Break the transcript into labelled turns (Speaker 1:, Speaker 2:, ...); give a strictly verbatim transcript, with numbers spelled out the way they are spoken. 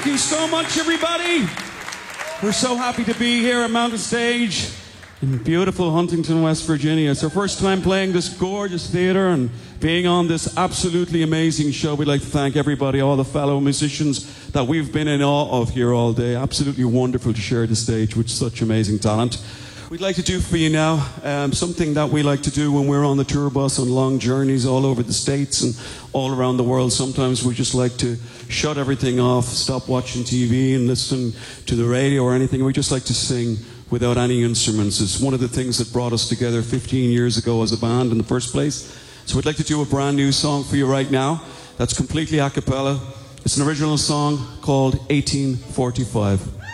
Speaker 1: Thank you so much, everybody. We're so happy to be here at Mountain Stage in beautiful Huntington, West Virginia. It's our first time playing this gorgeous theatre and being on this absolutely amazing show. We'd like to thank everybody, all the fellow musicians that we've been in awe of here all day. Absolutely wonderful to share the stage with such amazing talent. We'd like to do for you now um, something that we like to do when we're on the tour bus on long journeys all over the States and all around the world. Sometimes we just like to shut everything off, stop watching T V and listen to the radio or anything. We just like to sing without any instruments. It's one of the things that brought us together fifteen years ago as a band in the first place. So we'd like to do a brand new song for you right now that's completely a cappella. It's an original song called eighteen forty-five.